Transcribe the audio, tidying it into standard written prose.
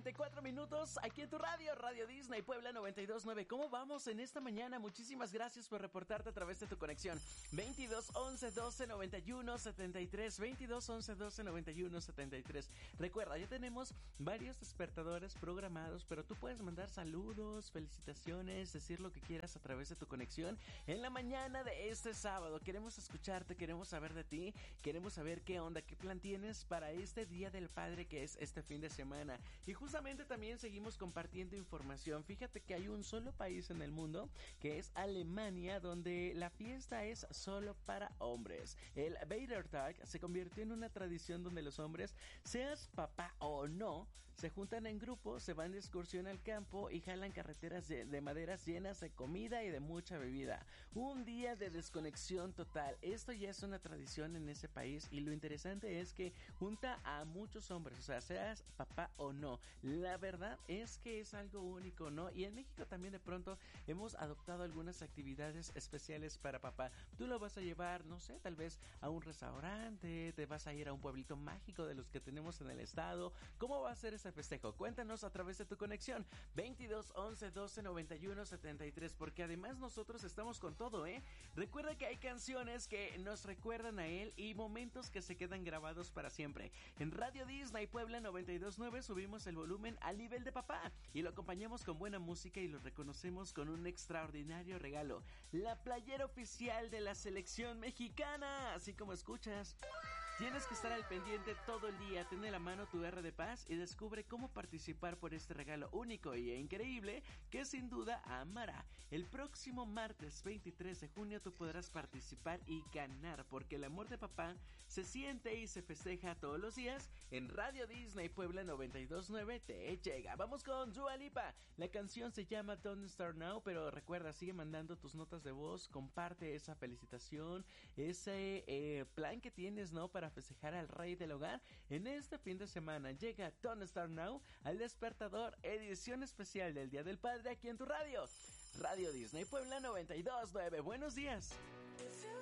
8:34 aquí en tu radio, Radio Disney Puebla 92.9. ¿Cómo vamos en esta mañana? Muchísimas gracias por reportarte a través de tu conexión. 22 11 12 91 73, 22 11 12 91 73. Recuerda, ya tenemos varios despertadores programados, pero tú puedes mandar saludos, felicitaciones, decir lo que quieras a través de tu conexión en la mañana de este sábado. Queremos escucharte, queremos saber de ti, queremos saber qué onda, qué plan tienes para este Día del Padre que es este fin de semana. Y justamente también seguimos compartiendo información. Fíjate que hay un solo país en el mundo, que es Alemania, donde la fiesta es solo para hombres. El Vatertag se convirtió en una tradición donde los hombres, seas papá o no, se juntan en grupos, se van de excursión al campo y jalan carreteras de maderas llenas de comida y de mucha bebida. Un día de desconexión total. Esto ya es una tradición en ese país y lo interesante es que junta a muchos hombres, o sea, seas papá o no. La verdad es que es algo único, ¿no? Y en México también de pronto hemos adoptado algunas actividades especiales para papá. Tú lo vas a llevar, no sé, tal vez a un restaurante, te vas a ir a un pueblito mágico de los que tenemos en el estado. ¿Cómo va a ser ese festejo? Cuéntanos a través de tu conexión 22 11 12 91 73, porque además nosotros estamos con todo, ¿eh? Recuerda que hay canciones que nos recuerdan a él y momentos que se quedan grabados para siempre. En Radio Disney Puebla 92.9 subimos el volumen al nivel de papá y lo acompañamos con buena música y lo reconocemos con un extraordinario regalo: la playera oficial de la selección mexicana, así como escuchas. Tienes que estar al pendiente todo el día, ten en la mano tu R de Paz y descubre cómo participar por este regalo único e increíble que sin duda amará. El próximo martes 23 de junio tú podrás participar y ganar, porque el amor de papá se siente y se festeja todos los días. En Radio Disney Puebla 92.9 te llega. Vamos con Dua Lipa. La canción se llama Don't Start Now, pero recuerda, sigue mandando tus notas de voz, comparte esa felicitación, ese plan que tienes, ¿no?, para festejar al rey del hogar. En este fin de semana llega Don't Start Now al despertador, edición especial del Día del Padre aquí en tu radio. Radio Disney Puebla 92.9. Buenos días.